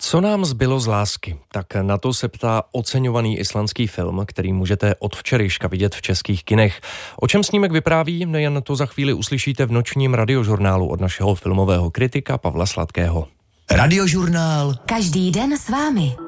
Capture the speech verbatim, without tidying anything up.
Co nám zbylo z lásky? Tak na to se ptá oceňovaný islandský film, který můžete od včerejška vidět v českých kinech. O čem snímek vypráví, nejen to za chvíli uslyšíte v nočním radiožurnálu od našeho filmového kritika Pavla Sladkého. Radiožurnál. Každý den s vámi.